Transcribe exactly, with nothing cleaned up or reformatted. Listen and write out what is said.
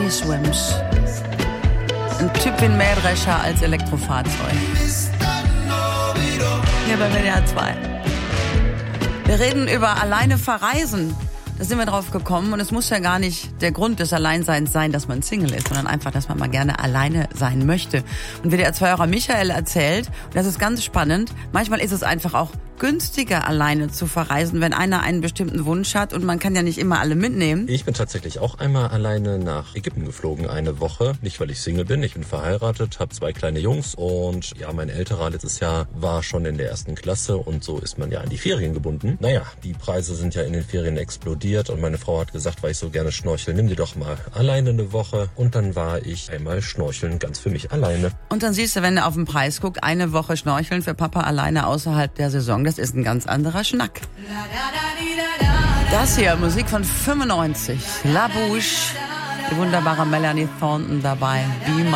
Teddy Swims. Ein Typ wie ein Mähdrescher als Elektrofahrzeug. Hier bei W D R zwei. Wir reden über alleine verreisen. Da sind wir drauf gekommen und es muss ja gar nicht der Grund des Alleinseins sein, dass man Single ist, sondern einfach, dass man mal gerne alleine sein möchte. Und W D R zwei-Hörer Michael erzählt, und das ist ganz spannend, manchmal ist es einfach auch günstiger, alleine zu verreisen, wenn einer einen bestimmten Wunsch hat und man kann ja nicht immer alle mitnehmen. Ich bin tatsächlich auch einmal alleine nach Ägypten geflogen, eine Woche. Nicht, weil ich Single bin, ich bin verheiratet, habe zwei kleine Jungs und ja, mein älterer letztes Jahr war schon in der ersten Klasse und so ist man ja an die Ferien gebunden. Naja, die Preise sind ja in den Ferien explodiert und meine Frau hat gesagt, weil ich so gerne schnorchel, nimm dir doch mal alleine eine Woche. Und dann war ich einmal schnorcheln, ganz für mich alleine. Und dann siehst du, wenn du auf den Preis guckst, eine Woche schnorcheln für Papa alleine außerhalb der Saison. Das ist ein ganz anderer Schnack. Das hier, Musik von fünfundneunzig. La Bouche. Die wunderbare Melanie Thornton dabei. Be